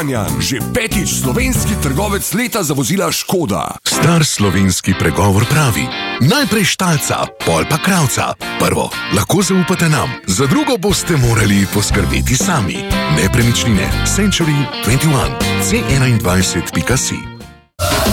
Kranjan, že 5. slovenski trgovec leta za vozila Škoda. Star slovenski pregovor pravi: najprej štalca, pol pa kravca. Prvo, lahko zaupate nam, za drugo boste morali poskrbeti sami. Nepremičnine Century 21 C21.si